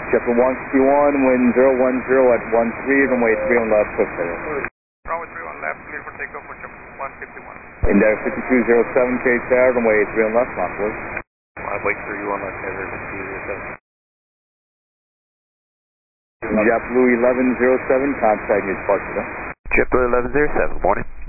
JetBlue 161, wind 010 at 13, runway 31 left, quick clear. Runway 31 left, clear for takeoff for JetBlue 151. Index 5207, chase tower, runway 31 left, Knoxville. Runway 31 left, header 5207. JetBlue 1107, contact your departure. JetBlue 1107, morning.